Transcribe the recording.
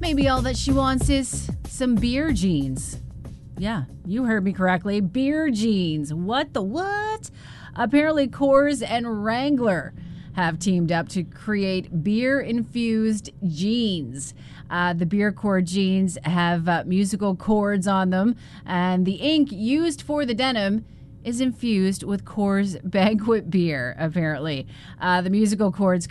Maybe all that she wants is some beer jeans. Yeah, you heard me correctly. Beer jeans. What the what? Apparently, Coors and Wrangler have teamed up to create beer-infused jeans. The beer cord jeans have musical chords on them, and the ink used for the denim is infused with Coors Banquet beer, apparently. The musical chords